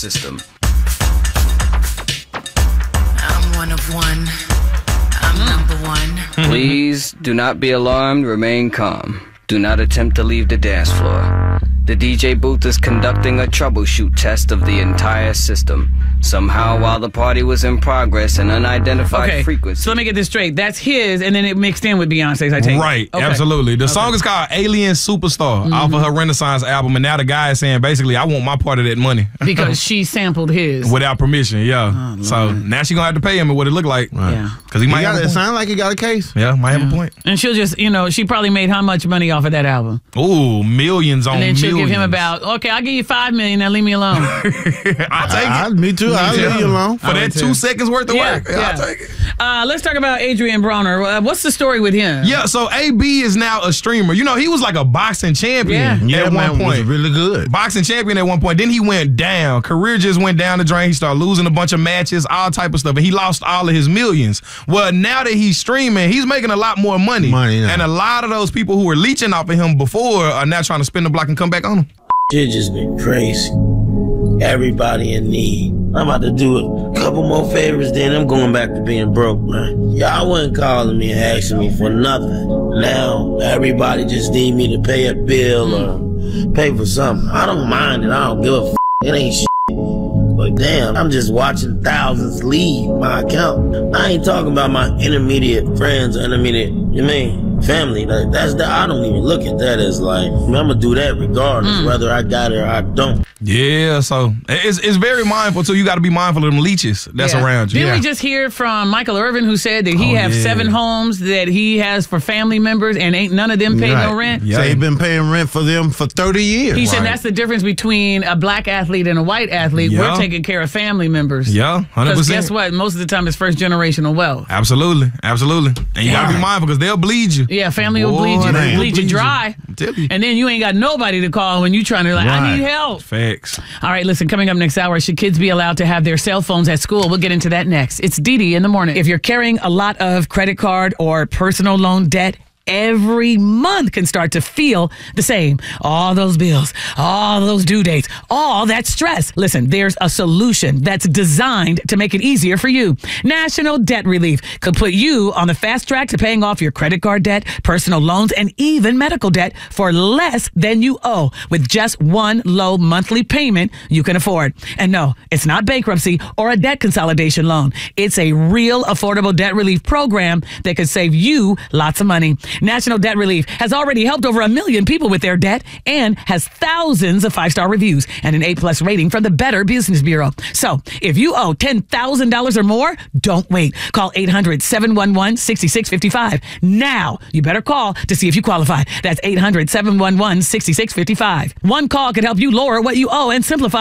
system. I'm one of one. I'm number one. Please do not be alarmed. Remain calm. Do not attempt to leave the dance floor. The DJ booth is conducting a troubleshoot test of the entire system. Somehow, while the party was in progress, an unidentified frequency. So let me get this straight. That's his, and then it mixed in with Beyonce's, I take Right, it. Okay. absolutely. The song is called Alien Superstar off of her Renaissance album, and now the guy is saying, basically, I want my part of that money. Because she sampled his. Without permission, yeah. So now she going to have to pay him what it look like. Right. Yeah. Because he might have a it point. sound like he got a case. Yeah, might have a point. And she'll just, she probably made how much money off of that album? Ooh, millions on And then millions. she'll give him about, okay, I'll give you $5 million, now leave me alone. I'll take it. Me too. I'll leave you alone. For that 2 seconds worth of work. Yeah. I'll take it. Let's talk about Adrian Bronner. What's the story with him? Yeah, so AB is now a streamer. You know, he was like a boxing champion Yeah, at man, one point. was really good. Boxing champion at one point. Then he went down. Career just went down the drain. He started losing a bunch of matches, all type of stuff. And he lost all of his millions. Well, now that he's streaming, he's making a lot more money. Yeah. And a lot of those people who were leeching off of him before are now trying to spin the block and come back on him. Shit just been crazy. Everybody in need. I'm about to do a couple more favors, then I'm going back to being broke, man. Y'all wasn't calling me and asking me for nothing. Now, everybody just need me to pay a bill or pay for something. I don't mind it. I don't give a f***. It ain't shit. But damn, I'm just watching thousands leave my account. I ain't talking about my intermediate friends or family. I don't even look at that as like, I'm gonna do that regardless, whether I got it or I don't. Yeah, so it's very mindful too. You got to be mindful of them leeches that's around you. Didn't we just hear from Michael Irvin, who said that he has 7 homes that he has for family members and ain't none of them pay no rent? So he's been paying rent for them for 30 years. He said that's the difference between a black athlete and a white athlete. We're taking care of family members. Yeah, 100%. Because guess what? Most of the time it's first generational wealth. Absolutely. And you got to be mindful because they'll bleed you. Yeah, family will bleed you. They'll bleed you dry. I'm telling you. And then you ain't got nobody to call when you trying to I need help. Facts. All right, listen, coming up next hour, should kids be allowed to have their cell phones at school? We'll get into that next. It's Dee in the morning. If you're carrying a lot of credit card or personal loan debt, every month can start to feel the same. All those bills, all those due dates, all that stress. Listen, there's a solution that's designed to make it easier for you. National Debt Relief could put you on the fast track to paying off your credit card debt, personal loans, and even medical debt for less than you owe with just one low monthly payment you can afford. And no, it's not bankruptcy or a debt consolidation loan. It's a real affordable debt relief program that could save you lots of money. National Debt Relief has already helped over 1 million people with their debt and has thousands of 5-star reviews and an A+ rating from the Better Business Bureau. So if you owe $10,000 or more, don't wait. Call 800-711-6655. Now, you better call to see if you qualify. That's 800-711-6655. One call could help you lower what you owe and simplify